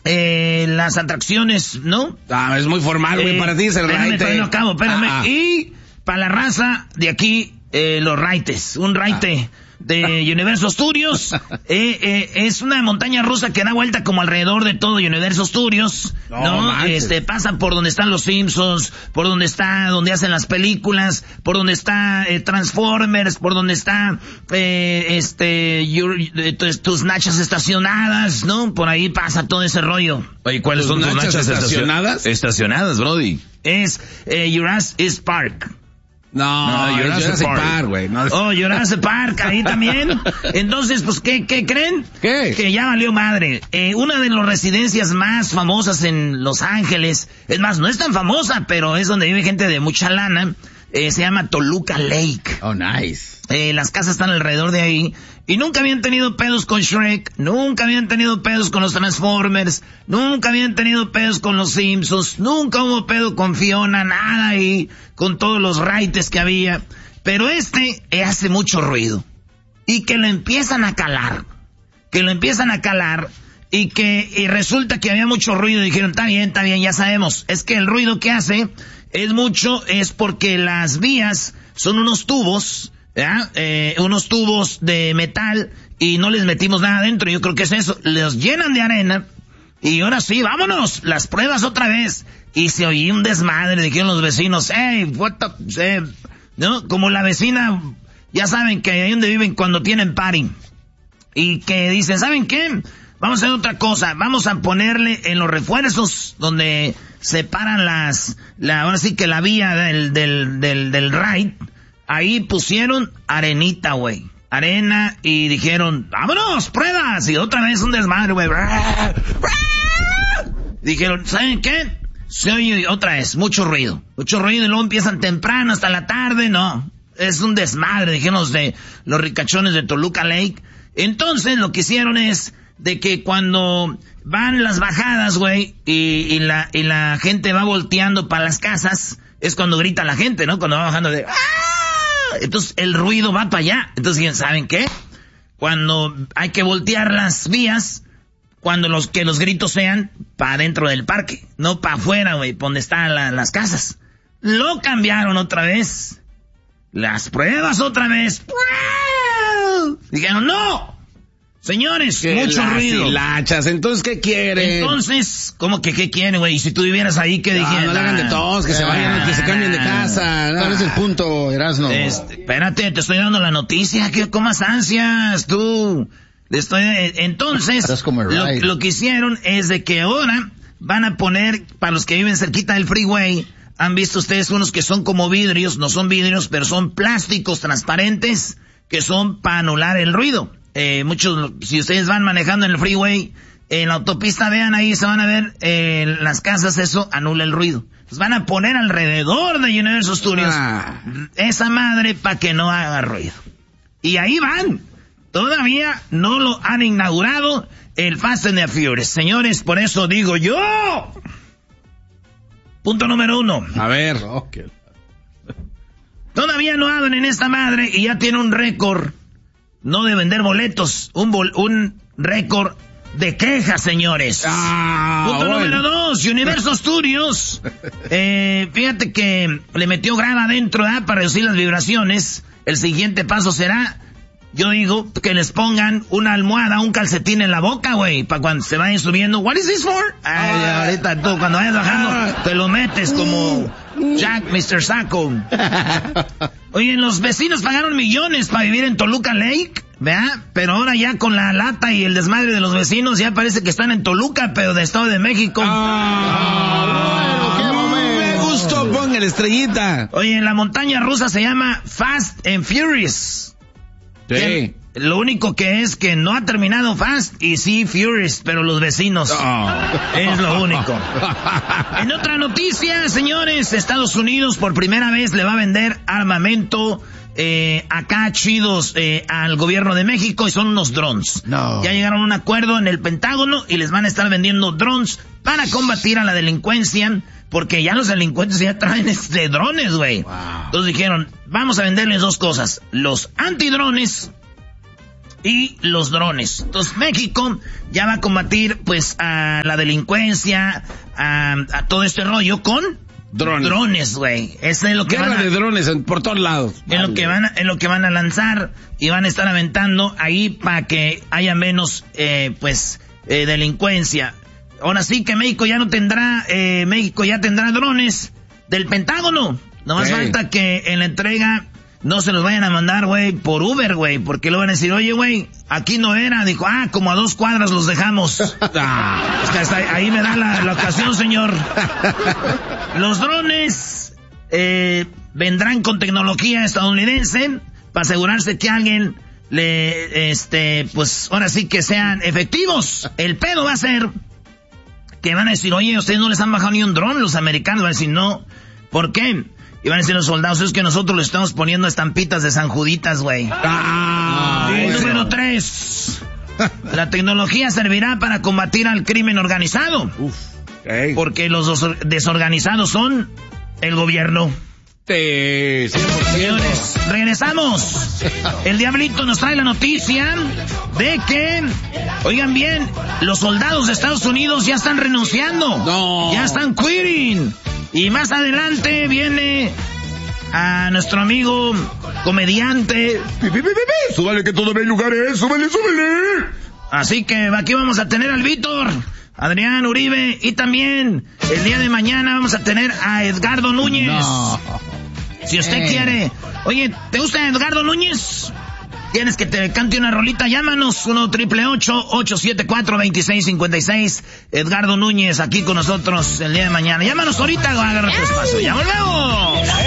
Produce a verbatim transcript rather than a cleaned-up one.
eh, las atracciones, ¿no? Ah, es muy formal, güey, eh, para ti es el espérame, raite. No acabo, espérame. Ah, ah. Y para la raza de aquí, eh, los raites, un raite. Ah. De Universal Studios, eh, eh, es una montaña rusa que da vuelta como alrededor de todo Universal Studios, ¿no? ¿no? Este, pasa por donde están los Simpsons, por donde está, donde hacen las películas, por donde está eh, Transformers, por donde está, eh, este, your, eh, tus, tus nachas estacionadas, ¿no? Por ahí pasa todo ese rollo. Oye, ¿cuáles son tus nachas estacionadas? Estacionadas, brody. Es, eh, Jurassic Park. No, no, Jurassic, Jurassic Park, güey. No. Oh, Jurassic Park, ahí también. Entonces, pues, ¿qué, qué creen? ¿Qué? Que ya valió madre. Eh, una de las residencias más famosas en Los Ángeles, es más, no es tan famosa, pero es donde vive gente de mucha lana, eh, se llama Toluca Lake. Oh, nice. Eh, las casas están alrededor de ahí. Y nunca habían tenido pedos con Shrek, nunca habían tenido pedos con los Transformers, nunca habían tenido pedos con los Simpsons, nunca hubo pedo con Fiona, nada ahí, con todos los raites que había. Pero este eh, hace mucho ruido. Y que lo empiezan a calar. Que lo empiezan a calar. Y que y resulta que había mucho ruido. Y dijeron, está bien, está bien, ya sabemos. Es que el ruido que hace es mucho, es porque las vías son unos tubos... ¿Ya? Eh, unos tubos de metal y no les metimos nada adentro, yo creo que es eso, los llenan de arena y ahora sí, vámonos, las pruebas otra vez. Y se oía un desmadre, dijeron los vecinos, hey, what the, eh, ¿no? Como la vecina, ya saben que ahí donde viven cuando tienen party y que dicen, ¿saben qué? Vamos a hacer otra cosa, vamos a ponerle en los refuerzos donde separan las, la, ahora sí que la vía del, del, del, del ride. Ahí pusieron arenita, güey. Arena y dijeron, vámonos, pruebas. Y otra vez un desmadre, güey. Dijeron, ¿saben qué? Se oye otra vez, mucho ruido. Mucho ruido y luego empiezan temprano hasta la tarde. No, es un desmadre, dijeron los de los ricachones de Toluca Lake. Entonces lo que hicieron es de que cuando van las bajadas, güey, y, y, la, y la gente va volteando para las casas, es cuando grita la gente, ¿no? Cuando va bajando de... ¡ah! Entonces el ruido va para allá. Entonces, ¿saben qué? Cuando hay que voltear las vías, cuando los que los gritos sean para dentro del parque, no para afuera, güey, donde están la, las casas. Lo cambiaron otra vez. Las pruebas otra vez. Dijeron, no. Señores, que mucho las ruido. Hilachas, entonces, ¿qué quieren? Entonces, ¿cómo que qué quieren, güey? Y si tú vivieras ahí, ¿qué dijeras? No, no le hagan de todos, que eh, se vayan, que se cambien de casa. ¿Cuál es el punto, Erasno? Este, espérate, te estoy dando la noticia, que comas ansias, tú. Le estoy, entonces, lo, lo que hicieron es de que ahora van a poner, para los que viven cerquita del freeway, han visto ustedes unos que son como vidrios, no son vidrios, pero son plásticos transparentes, que son para anular el ruido. Eh, muchos, si ustedes van manejando en el freeway, en la autopista, vean ahí, se van a ver eh, las casas, eso anula el ruido. Pues van a poner alrededor de Universal Studios ah. esa madre para que no haga ruido. Y ahí van. Todavía no lo han inaugurado el Fast and the Furious. Señores, por eso digo yo. Punto número uno. A ver. Okay. Todavía no abren en esta madre y ya tiene un récord. No de vender boletos, un bol, un récord de quejas, señores. Ah, Punto bueno. número dos, Universal Studios. Eh, fíjate que le metió grava adentro, ¿eh? Para reducir las vibraciones. El siguiente paso será, yo digo, que les pongan una almohada, un calcetín en la boca, güey, para cuando se vayan subiendo. What is this for? Ay, ah, ahorita tú, cuando vayas bajando, ah, te lo metes como Jack, mister Sacco. Oye, los vecinos pagaron millones para vivir en Toluca Lake, ¿verdad? Pero ahora ya con la lata y el desmadre de los vecinos ya parece que están en Toluca, pero de Estado de México. Ah, bueno, qué momento. Me gustó, pon el estrellita. Oye, la montaña rusa se llama Fast and Furious. Sí. Lo único que es que no ha terminado Fast y sí Furious, pero los vecinos. Oh. Es lo único. En otra noticia, señores, Estados Unidos por primera vez le va a vender armamento eh, acá chidos eh, al gobierno de México y son unos drones. No. Ya llegaron a un acuerdo en el Pentágono y les van a estar vendiendo drones para combatir a la delincuencia, porque ya los delincuentes ya traen este drones, güey. Wow. Entonces dijeron, vamos a venderles dos cosas, los antidrones y los drones. Entonces México ya va a combatir pues a la delincuencia, a, a todo este rollo con drones. Drones, güey. Ese es lo que Guerra van a, de drones en, por todos lados. Es lo que van a, es lo que van a lanzar y van a estar aventando ahí para que haya menos eh, pues eh, delincuencia. Ahora sí que México ya no tendrá, eh, México ya tendrá drones del Pentágono. No más sí. falta que en la entrega no se los vayan a mandar, güey, por Uber, güey, porque lo van a decir, oye, güey, aquí no era. Dijo, ah, como a dos cuadras los dejamos. Ah, es que hasta ahí me da la, la ocasión, señor. Los drones eh, vendrán con tecnología estadounidense para asegurarse que alguien le, este, pues, ahora sí que sean efectivos. El pedo va a ser que van a decir, oye, ustedes no les han bajado ni un dron, los americanos van a decir, no. ¿Por qué? Y van a decir los soldados, es que nosotros les estamos poniendo estampitas de San Juditas, güey. Ah, y número tres. La tecnología servirá para combatir al crimen organizado. Uf, okay. Porque los desorganizados son el gobierno. Sí, sí, señores, regresamos. El Diablito nos trae la noticia de que, oigan bien, los soldados de Estados Unidos ya están renunciando. No. Ya están quitting. Y más adelante viene a nuestro amigo comediante. Pi, pi, pi, pi. Súbale que todavía hay lugares, súbale, súbale. Así que aquí vamos a tener al Víctor, Adrián Uribe y también el día de mañana vamos a tener a Edgardo Núñez. No. Si usted eh. quiere. Oye, ¿te gusta Edgardo Núñez? ¿Tienes que te cante una rolita? Llámanos, uno triple ocho, ocho siete cuatro, dos seis cinco seis. Edgardo Núñez aquí con nosotros el día de mañana. Llámanos ahorita o agarra tu espacio. ¡Ya volvemos!